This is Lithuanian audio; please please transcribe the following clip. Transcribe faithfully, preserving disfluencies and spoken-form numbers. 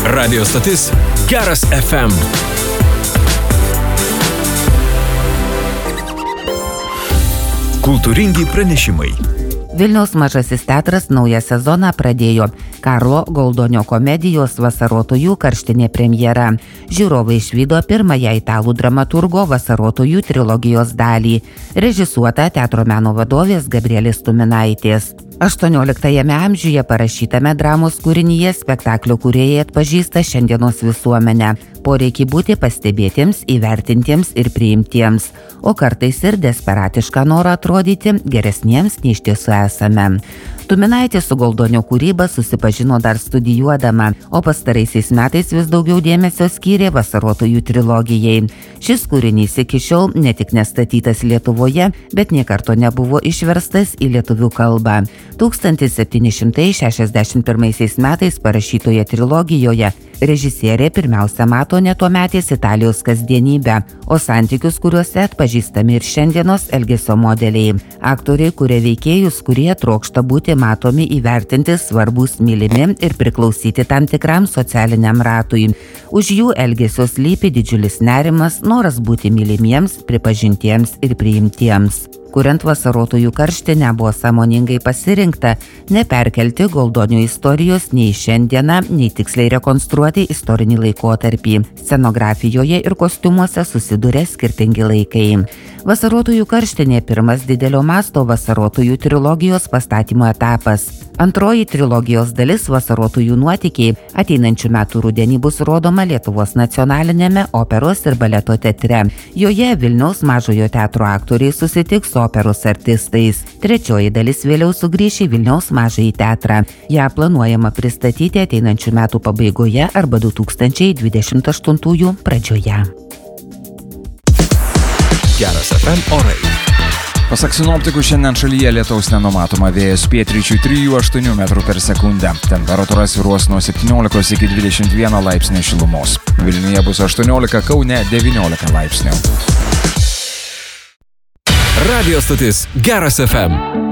Radio stotis Geras F M. Kultūringi pranešimai. Vilniaus Mažasis teatras naują sezoną pradėjo Karlo Goldonio komedijos Vasarotojų karštinė premjera. Žiūrovai išvydo pirmąją italų dramaturgo Vasarotojų trilogijos dalį, režisuotą teatro meno vadovės Gabrielės Tuminaitės. aštuonioliktajame amžiuje parašytame dramos kūrinyje spektaklio kūrėjai atpažįsta šiandienos visuomenę, poreikį būti pastebėtiems, įvertintiems ir priimtiems, o kartais ir desperatišką norą atrodyti geresniems nei iš tiesų esame. Tuminaitė su Goldonio kūryba susipažino dar studijuodama, o pastaraisiais metais vis daugiau dėmesio skyrė Vasarotojų trilogijai. Šis kūrinys iki šiol ne tik nestatytas Lietuvoje, bet nė karto nebuvo išverstas į lietuvių kalbą. tūkstantis septyni šimtai šešiasdešimt pirmaisiais metais parašytoje trilogijoje režisierė pirmiausia mato ne tuometės Italijos kasdienybę, o santykius, kuriuose atpažįstami ir šiandienos elgesio modeliai. Aktoriai kuria veikėjus, kurie trokšta būti matomi, įvertinti, svarbus, mylimi ir priklausyti tam tikram socialiniam ratui. Už jų elgesio slypi didžiulis nerimas, noras būti mylimiems, pripažintiems ir priimtiems. Kuriant Vasarotojų karštinę buvo sąmoningai pasirinkta neperkelti Goldonio istorijos nei šiandieną, nei tiksliai rekonstruoti istorinį laikotarpį. Scenografijoje ir kostiumuose susiduria skirtingi laikai. Vasarotojų karštinė pirmas didelio masto Vasarotojų trilogijos pastatymo etapas. Antroji trilogijos dalis Vasarotojų nuotykiai ateinančių metų rudenį bus rodoma Lietuvos nacionalinėme operos ir baleto teatre. Joje Vilniaus Mažojo teatro aktoriai susitiks su operos artistais. Trečioji dalis vėliau sugrįš į Vilniaus Mažąjį teatrą. Ja planuojama pristatyti ateinančių metų pabaigoje arba du tūkstančiai dvidešimt aštuntųjų pradžioje. Geras F M orai. Pasak sinoptikų, šiandien šalyje lietaus nenumatoma, vėjas pietryčių trijų aštuonių metrų per sekundę. Temperatūra svyruos nuo septyniolikos iki dvidešimt vieno laipsnio šilumos. Vilniuje bus aštuoniolika, Kaune devyniolika laipsnių. Radio stotis Geras F M.